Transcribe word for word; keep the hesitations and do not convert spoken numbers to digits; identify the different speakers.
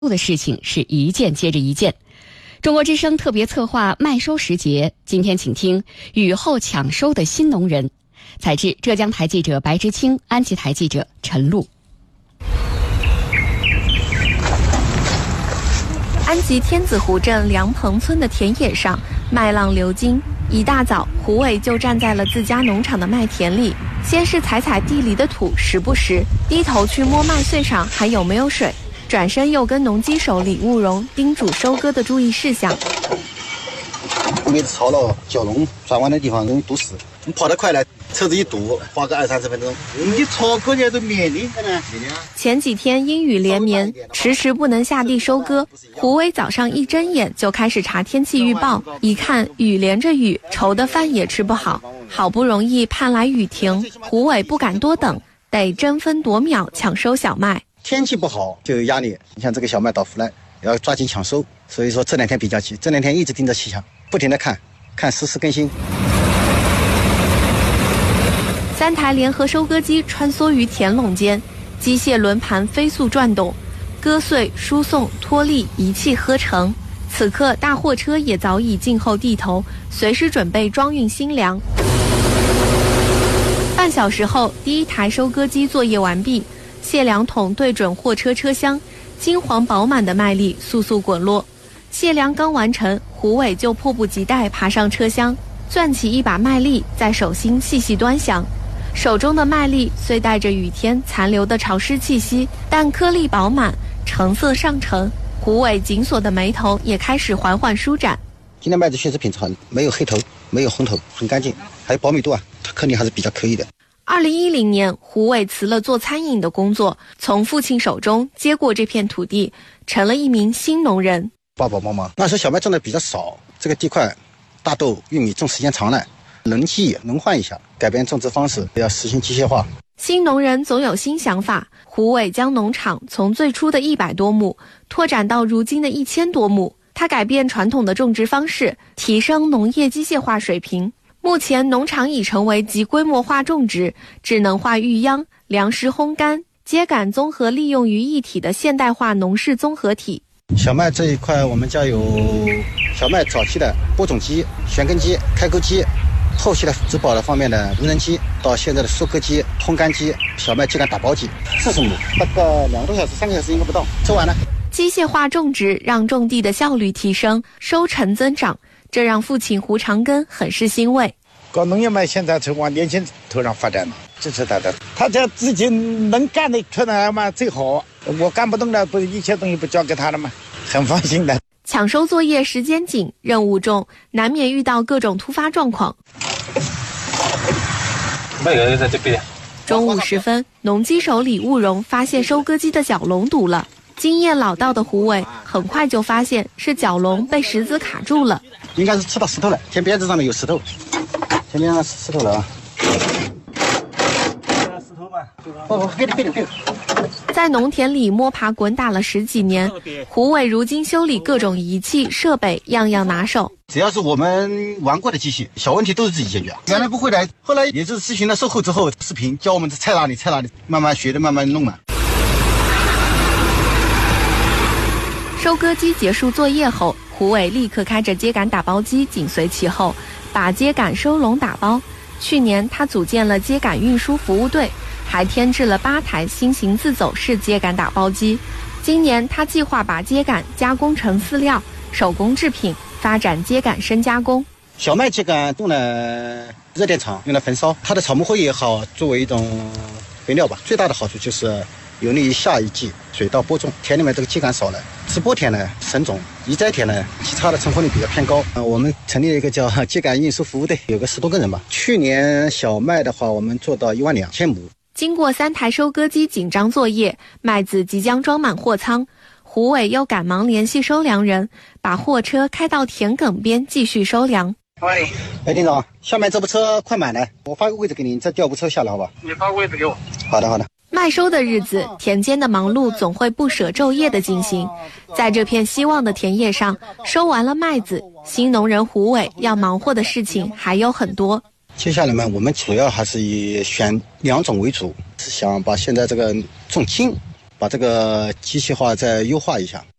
Speaker 1: 的事情是一件接着一件。中国之声特别策划麦收时节，今天请听雨后抢收的新农人。采制浙江台记者白之清，安吉台记者陈露。
Speaker 2: 安吉天子湖镇梁棚村的田野上，麦浪流经。一大早，胡伟就站在了自家农场的麦田里，先是踩踩地里的土，时不时低头去摸麦穗上还有没有水，转身又跟农机手李务荣叮嘱收割的注意事项。
Speaker 3: 每次超了蛟龙转弯的地方容易堵死，你跑得快了，车子一堵，花个二三十分钟。你超过去都免的呢。
Speaker 2: 前几天阴雨连绵，迟迟不能下地收割。胡伟早上一睁眼就开始查天气预报，一看雨连着雨，愁的饭也吃不好。好不容易盼来雨停，胡伟不敢多等，得争分夺秒抢收小麦。
Speaker 3: 天气不好就有压力，你像这个小麦到腐烂，要抓紧抢收。所以说这两天比较急，这两天一直盯着气象，不停地看，看实时更新。
Speaker 2: 三台联合收割机穿梭于田垄间，机械轮盘飞速转动，割穗、输送、脱粒一气呵成。此刻，大货车也早已静候地头，随时准备装运新粮。半小时后，第一台收割机作业完毕，卸粮桶对准货车车厢，金黄饱满的麦粒簌簌滚落。卸粮刚完成，胡伟就迫不及待爬上车厢，攥起一把麦粒，在手心细细端详。手中的麦粒虽带着雨天残留的潮湿气息，但颗粒饱满，成色上乘。胡伟紧锁的眉头也开始缓缓舒展。
Speaker 3: 今天麦子确实品质好，没有黑头，没有红头，很干净，还有保密度啊，它颗粒还是比较可以的。
Speaker 2: 二零一零年，胡伟辞了做餐饮的工作，从父亲手中接过这片土地，成了一名新农人。
Speaker 3: 爸爸妈妈那时候小麦种的比较少，这个地块大豆、玉米种时间长了，轮替轮换一下，改变种植方式，要实行机械化。
Speaker 2: 新农人总有新想法，胡伟将农场从最初的一百多亩拓展到如今的一千多亩。他改变传统的种植方式，提升农业机械化水平。目前农场已成为集规模化种植、智能化育秧、粮食烘干、秸秆综合利用于一体的现代化农事综合体。
Speaker 3: 小麦这一块，我们家有小麦早期的播种机、旋耕机、开沟机，后期的植保的方面的无人机，到现在的收割机、烘干机、小麦秸秆打包机，四十亩，大概两个多小时、三个小时应该不到，收完了。
Speaker 2: 机械化种植让种地的效率提升，收成增长，这让父亲胡长根很是欣慰。
Speaker 4: 搞农业嘛，现在是往年轻头上发展了，支持他的，他这自己能干的出来嘛最好。我干不动了，不一切东西不交给他了吗？很放心的。
Speaker 2: 抢收作业时间紧，任务重，难免遇到各种突发状况。
Speaker 5: 麦秆在这边。
Speaker 2: 中午时分，农机手李务荣发现收割机的角笼堵了。经验老道的胡伟很快就发现是角笼被石子卡住了，
Speaker 3: 应该是吃到石头了，田边子上面有石头，田边上是石头了啊。石头吧，哦，别的别的别的。
Speaker 2: 在农田里摸爬滚打了十几年，胡伟如今修理各种仪器设备样样拿手。
Speaker 3: 只要是我们玩过的机器，小问题都是自己解决。原来不会的，后来也就是咨询了售后之后，视频教我们菜哪里菜哪里，慢慢学的，慢慢弄嘛。
Speaker 2: 收割机结束作业后，胡伟立刻开着秸秆打包机紧随其后，把秸秆收拢打包。去年他组建了秸秆运输服务队，还添置了八台新型自走式秸秆打包机。今年他计划把秸秆加工成饲料、手工制品，发展秸秆深加工。
Speaker 3: 小麦秸秆动了热电场，用来焚烧，它的草木灰也好，作为一种肥料吧。最大的好处就是有利于下一季水稻播种，田里面这个秸秆少了，直播田呢省种，移栽田呢其他的成活率比较偏高。呃，我们成立了一个叫秸秆运输服务队，有个十多个人吧。去年小麦的话，我们做到一万两千亩。
Speaker 2: 经过三台收割机紧张作业，麦子即将装满货仓，胡伟又赶忙联系收粮人，把货车开到田埂边继续收粮。
Speaker 3: 喂，哎，丁总，下面这部车快满了，我发个位置给你，你再调部车下来好吧？
Speaker 5: 你发个位置给我。
Speaker 3: 好的，好的。
Speaker 2: 麦收的日子，田间的忙碌总会不舍昼夜的进行。在这片希望的田野上，收完了麦子，新农人胡伟要忙活的事情还有很多。
Speaker 3: 接下来呢，我们主要还是以选良种为主，是想把现在这个种精把这个机器化再优化一下。